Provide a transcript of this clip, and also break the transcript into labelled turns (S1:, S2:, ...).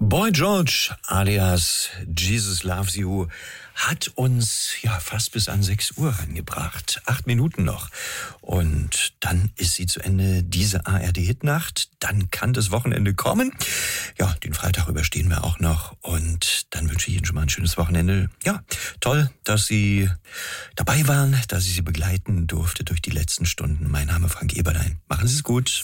S1: Boy George alias Jesus Loves You hat uns fast bis an 6 Uhr rangebracht. 8 Minuten noch. Und dann ist sie zu Ende, diese ARD-Hitnacht. Dann kann das Wochenende kommen. Ja, den Freitag überstehen wir auch noch. Und dann wünsche ich Ihnen schon mal ein schönes Wochenende. Ja, toll, dass Sie dabei waren, dass ich Sie begleiten durfte durch die letzten Stunden. Mein Name ist Frank Eberlein. Machen Sie es gut.